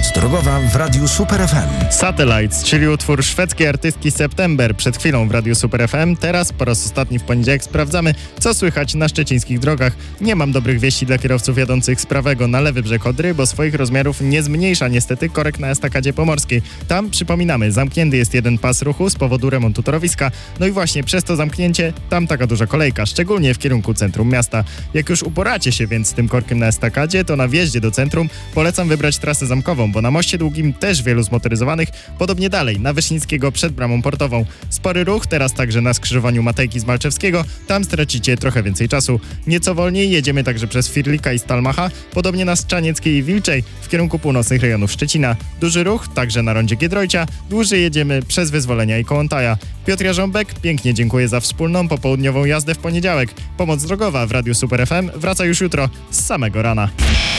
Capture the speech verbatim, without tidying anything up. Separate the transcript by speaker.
Speaker 1: Pomoc drogowa w Radiu Super F M.
Speaker 2: Satellites, czyli utwór szwedzkiej artystki September, przed chwilą w Radiu Super F M. Teraz po raz ostatni w poniedziałek sprawdzamy, co słychać na szczecińskich drogach. Nie mam dobrych wieści dla kierowców jadących z prawego na lewy brzeg Odry, bo swoich rozmiarów nie zmniejsza niestety korek na estakadzie pomorskiej. Tam, przypominamy, zamknięty jest jeden pas ruchu z powodu remontu torowiska. No i właśnie przez to zamknięcie tam taka duża kolejka, szczególnie w kierunku centrum miasta. Jak już uporacie się więc z tym korkiem na estakadzie, to na wjeździe do centrum polecam wybrać trasę zamkową, bo na Moście Długim też wielu zmotoryzowanych, podobnie dalej, na Wysznickiego przed bramą portową. Spory ruch, teraz także na skrzyżowaniu Matejki z Malczewskiego, tam stracicie trochę więcej czasu. Nieco wolniej jedziemy także przez Firlika i Stalmacha, podobnie na Strzanieckiej i Wilczej w kierunku północnych rejonów Szczecina. Duży ruch, także na rondzie Giedroycia, dłużej jedziemy przez Wyzwolenia i Kołątaja. Piotr Jarząbek, pięknie dziękuję za wspólną popołudniową jazdę w poniedziałek. Pomoc drogowa w Radiu Super F M wraca już jutro z samego rana.